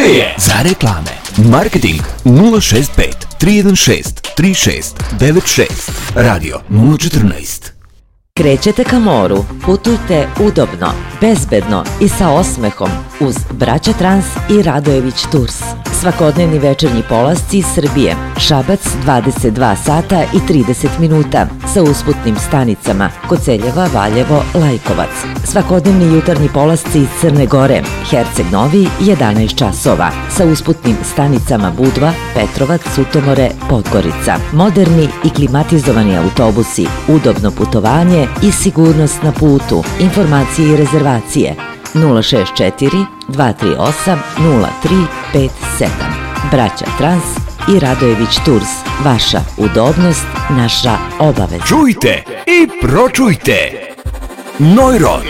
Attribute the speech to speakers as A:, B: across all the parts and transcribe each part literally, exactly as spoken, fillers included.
A: je! Za reklame, marketing nula šest pet tri jedan šest tri šest devet šest, radio nula četrnaest.
B: Krećete ka moru, putujte udobno, bezbedno i sa osmehom uz Braća Trans i Radojević Tours. Svakodnevni večernji polasci iz Srbije, Šabac dvadeset dva sata i trideset minuta sa usputnim stanicama Koceljeva, Valjevo, Lajkovac. Svakodnevni jutarnji polasci iz Crne Gore, Herceg Novi jedanaest časova sa usputnim stanicama Budva, Petrovac, Sutomore, Podgorica. Moderni i klimatizovani autobusi, udobno putovanje i sigurnost na putu. Informacije i rezervacije nula šest četiri dva tri osam nula tri pet sedam. Braća Trans i Radojević Tours. Vaša udobnost, naša obaveza.
A: Čujte i pročujte. Neurot.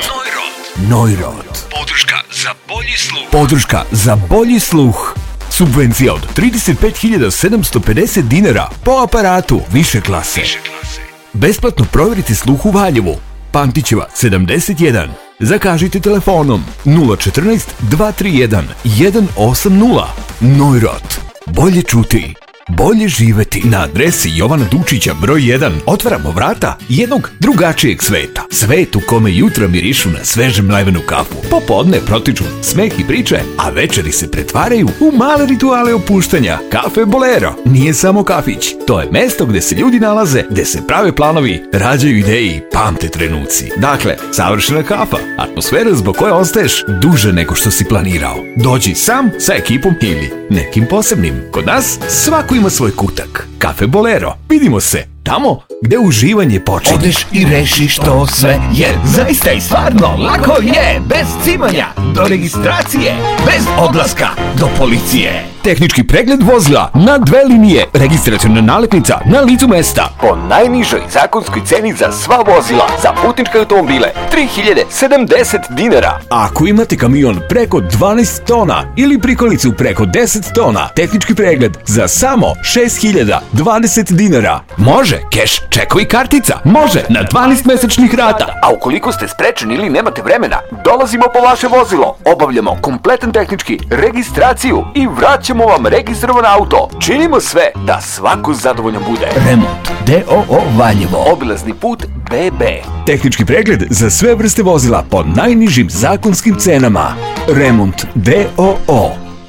A: Neurot. Podrška za bolji sluh. Podrška za bolji sluh. Subvencija od trideset pet hiljada sedamsto pedeset dinara po aparatu više klase. Besplatno provjerite sluh u Valjevu. Pantićeva sedamdeset jedan. Zakažite telefonom nula četrnaest dva tri jedan jedan osam nula. Neurot. Bolje čuti. Bolje živeti. Na adresi Jovana Dučića broj jedan otvaramo vrata jednog drugačijeg sveta. Svet u kome jutra mirišu na sveže mlevenu kafu. Popodne protiču smeh i priče, a večeri se pretvaraju u male rituale opuštanja. Kafe Bolero nije samo kafić. To je mesto gde se ljudi nalaze, gde se prave planovi, rađaju ideje i pamte trenuci. Dakle, savršena kafa, atmosfera zbog koje ostaješ duže nego što si planirao. Dođi sam sa ekipom ili nekim posebnim. Kod nas svako ima svoj kutak. Kafe Bolero. Vidimo se tamo gde uživanje počinje.
C: Odeš i rešiš to sve, jer zaista i stvarno lako je, bez cimanja, do registracije, bez odlaska do policije.
A: Tehnički pregled vozila na dve linije, registraciona nalepnica na licu mesta.
C: Po najnižoj zakonskoj ceni za sva vozila, za putničke automobile, tri hiljade sedamdeset dinara.
A: Ako imate kamion preko dvanaest tona ili prikolicu preko deset tona, tehnički pregled za samo šest hiljada dvadeset dinara. Može, keš, čekovi kartica, može, na dvanaest mesečnih rata.
C: A ukoliko ste sprečeni ili nemate vremena, dolazimo po vaše vozilo, obavljamo kompletan tehnički, registraciju i vraćamo vam registrovan auto. Činimo sve da svako zadovoljan bude.
A: Remont D O O Valjevo.
C: Obilazni put B B.
A: Tehnički pregled za sve vrste vozila po najnižim zakonskim cenama. Remont D O O.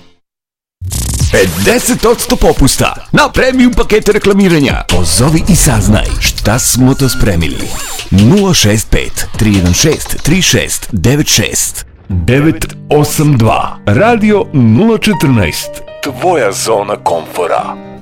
A: pedeset posto popusta na premium pakete reklamiranja. Pozovi i saznaj šta smo to spremili. nula šest pet tri jedan šest tri šest devet šest devet osam dva. Radio nula četrnaest.
C: Tvoja zona komfora.